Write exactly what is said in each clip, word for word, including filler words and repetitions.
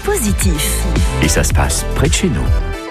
positif. Et ça se passe près de chez nous.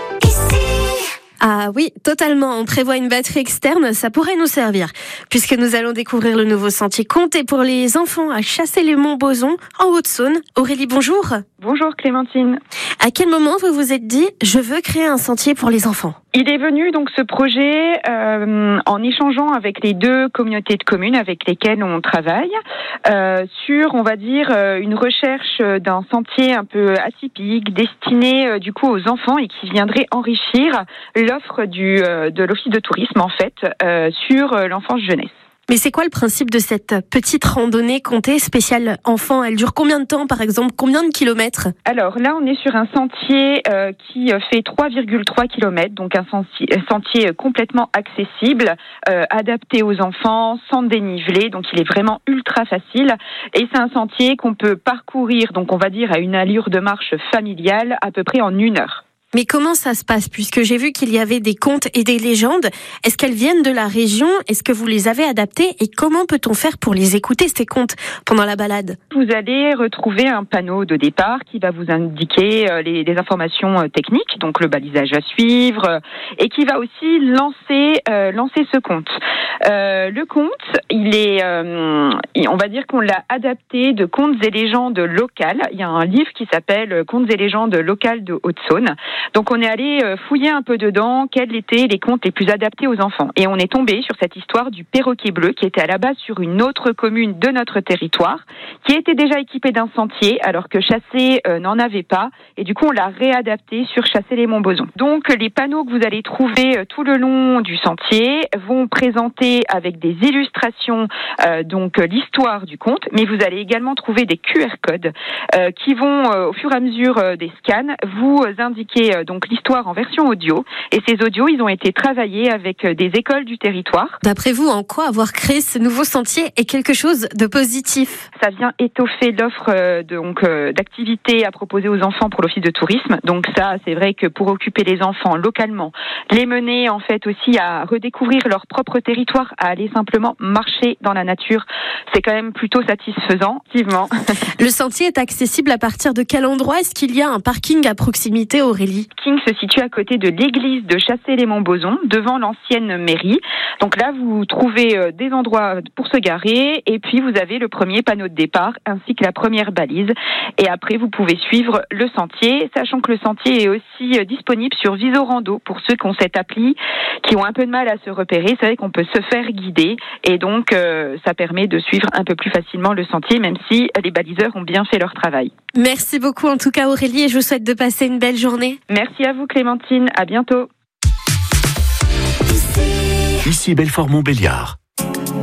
Ah oui, totalement. On prévoit une batterie externe, ça pourrait nous servir. Puisque nous allons découvrir le nouveau sentier Comté pour les enfants à Chasselet-les-Monts-Bozon, en Haute-Saône. Aurélie, bonjour. Bonjour Clémentine. À quel moment vous vous êtes dit, je veux créer un sentier pour les enfants ? Il est venu donc ce projet euh, en échangeant avec les deux communautés de communes avec lesquelles on travaille euh, sur, on va dire, euh, une recherche d'un sentier un peu atypique destiné euh, du coup aux enfants et qui viendrait enrichir l'offre du euh, de l'office de tourisme en fait euh, sur euh, l'enfance jeunesse. Mais c'est quoi le principe de cette petite randonnée Comté spéciale enfant ? Elle dure combien de temps, par exemple ? Combien de kilomètres ? Alors là, on est sur un sentier euh, qui fait trois virgule trois kilomètres, donc un sentier, un sentier complètement accessible, euh, adapté aux enfants, sans dénivelé, donc il est vraiment ultra facile. Et c'est un sentier qu'on peut parcourir, donc on va dire à une allure de marche familiale, à peu près en une heure. Mais comment ça se passe ? Puisque j'ai vu qu'il y avait des contes et des légendes. Est-ce qu'elles viennent de la région ? Est-ce que vous les avez adaptées ? Et comment peut-on faire pour les écouter, ces contes, pendant la balade ? Vous allez retrouver un panneau de départ qui va vous indiquer les, les informations techniques, donc le balisage à suivre, et qui va aussi lancer, euh, lancer ce conte. Euh, le conte, il est, euh, on va dire qu'on l'a adapté de contes et légendes locales. Il y a un livre qui s'appelle Contes et légendes locales de Haute-Saône. Donc on est allé fouiller un peu dedans, quels étaient les contes les plus adaptés aux enfants. Et on est tombé sur cette histoire du perroquet bleu qui était à la base sur une autre commune de notre territoire, qui était déjà équipée d'un sentier alors que Chassé euh, n'en avait pas. Et du coup on l'a réadapté sur Chasselet-les-Monts-Bozon. Donc les panneaux que vous allez trouver euh, tout le long du sentier vont présenter avec des illustrations euh, donc euh, l'histoire du conte, mais vous allez également trouver des Q R codes euh, qui vont euh, au fur et à mesure euh, des scans vous euh, indiquer donc l'histoire en version audio. Et ces audios, ils ont été travaillés avec des écoles du territoire. D'après vous, en quoi avoir créé ce nouveau sentier est quelque chose de positif ? Ça vient étoffer l'offre euh, donc euh, d'activités à proposer aux enfants pour l'office de tourisme. Donc ça, c'est vrai que pour occuper les enfants localement, les mener en fait aussi à redécouvrir leur propre territoire, à aller simplement marcher dans la nature, c'est quand même plutôt satisfaisant, effectivement. Le sentier est accessible à partir de quel endroit ? Est-ce qu'il y a un parking à proximité, Aurélie ? Le parking se situe à côté de l'église de Chasselet-les-Monts-Bozon, devant l'ancienne mairie. Donc là, vous trouvez des endroits pour se garer et puis vous avez le premier panneau de départ ainsi que la première balise. Et après, vous pouvez suivre le sentier, sachant que le sentier est aussi disponible sur Visorando pour ceux qui ont cette appli, qui ont un peu de mal à se repérer. C'est vrai qu'on peut se faire guider et donc euh, ça permet de suivre un peu plus facilement le sentier, même si les baliseurs ont bien fait leur travail. Merci beaucoup en tout cas Aurélie et je vous souhaite de passer une belle journée. Merci à vous Clémentine, à bientôt. Ici Belfort-Montbéliard.